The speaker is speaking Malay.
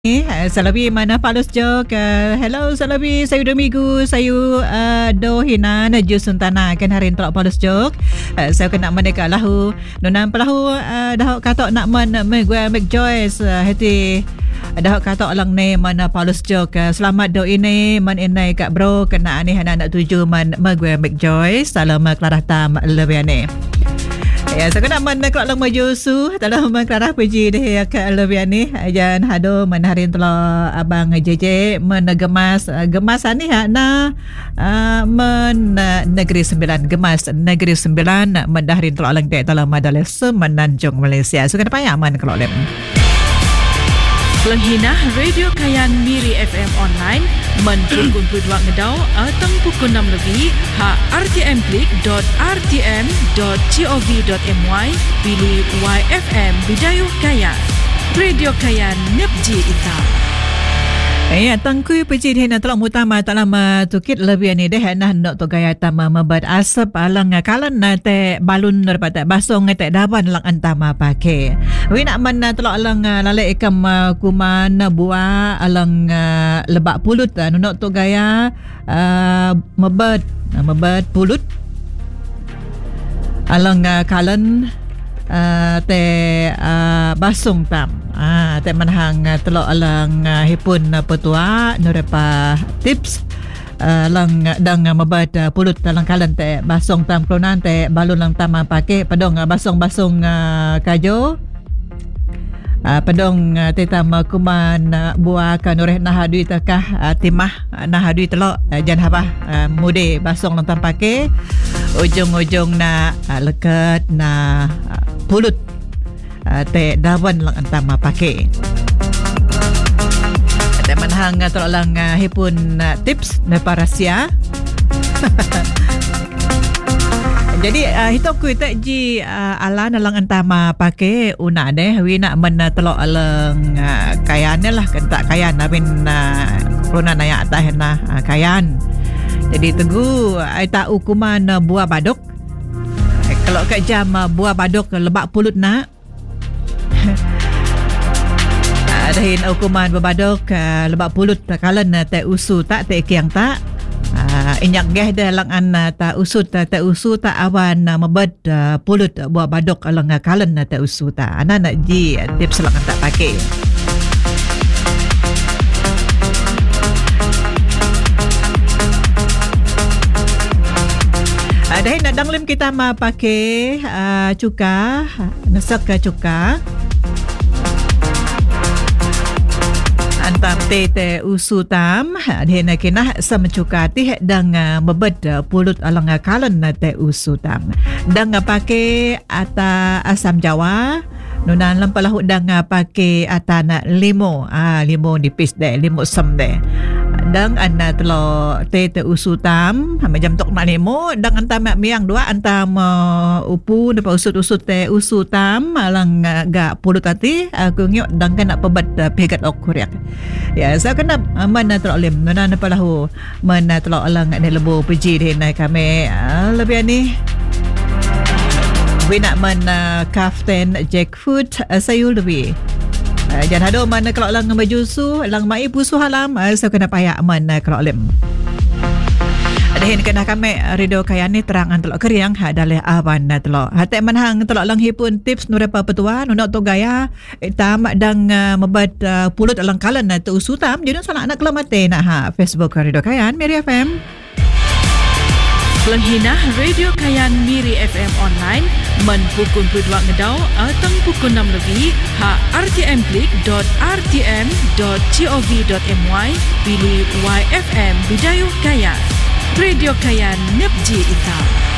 Salabi mana Palus Jok. Hello Salabi, saya udah minggu saya dohina na jusun tanah kan hari untuk Palus Jok. Saya kena mendekat lahu nonan pelahu dah kata nak gue make Joyce hati dah kata lang ne mana Palus Jok. Selamat do ini man inai kak bro kena ani anak tuju man gue make Joyce. Salam kelarah tam lebiane. Ya, saya nak kalau lang majusu dalam kerana puji deh ke lebiani ajan hado manharin telah abang JJ menegemas gemasan ni na negeri 9 gemas negeri 9 mendaharin telah lang deh dalam Madales Semenanjung Malaysia. So kenapa aman kalau lem Lenghina Radio Kayan Miri FM Online menpukul 2 ngedau atang pukul 6 lebih rtm.rtm.gov.my pilih YFM Bidayuh Kayan Radio Kayan Nepji Ita. Tangkui pejid hena telah mutama tak lama tukit lebih ni deh nah nak tu gaya tama membuat asap alang kalan te balun daripada basong te daban lang antama pakai. Wi nak man telah alang lalai ikam kuman buah alang lebak pulut nak tu gaya membuat pulut alang kalan te basong tam te manhang telok alang hipun petua nurepa tips lang dang mabat pulut dalang kalan te basong tam klonan te balun lang tam pake padong basong kajo padong te tam kuman buah kanureh nahadui takah timah nahadui telok jan habah mude basong lang tam pake ujung-ujung na lekat na pulut te dawan lang antama pake te manhang tolong hipun tips na parasia. Jadi hitok ku tak ji ala nalang antama pake una deh wi nak men telok alang kayan lah kan tak kayan abin corona naya tah na kayan. Jadi tegu ai tak ukuman buah badok. Kalau kat jam buah badok lebak pulut nak dahin ukuman berbadok lebak pulut kalan te usu tak te kiang tak inyak geh dah lang an ta usut te usu tak awan mebed pulut buah badok alang kalan te usu tak ana nak ji tips lang tak pakai. Dahin nak danglim kita ma pakai cuka nasak cuka antam te usu tam dahin kena sama cuka tih dang mebed pulut alang kalan te usu tam dang pakai ata asam jawa nunan lampalah dang pakai atana limo limo nipis deh limo sem deh dang anna telo te usu tam macam tok nak limo dang antam miang dua antam upu depa usut te usu tam alang ga pulut ati aku ngiok dang kan nak pebat pegat okuriak ya saya kena mana telo lem nunan palahu mana telo alang ne lebo peji de nai kami lebih ni wina man kaften jackfruit sayur lebih jangan ada mana kalau lang majusu lang mai pusu halam saya kena payak mana kalau lem adahin kena kami radio kayan ni terang antelok keriang daleh awan telok hate manhang telok lang hipun tips nurepa petua nunok to gaya tam dang mebat pulut alang kalan tu usutam jadi salah anak kelamate nak Facebook radio kayan Miri FM. Lenghina Radio Kayan Miri FM Online menpukul 2 ngedau atang pukul 6 lebih rtm.rtm.gov.my pilih YFM Bidayuh Kayan Radio Kayan Nepji Ita.